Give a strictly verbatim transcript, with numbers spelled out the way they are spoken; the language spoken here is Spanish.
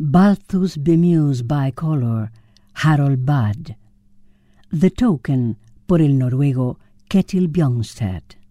Balthus bemused by color, Harold Bad. The Token, por el noruego Ketil Bjørnstad.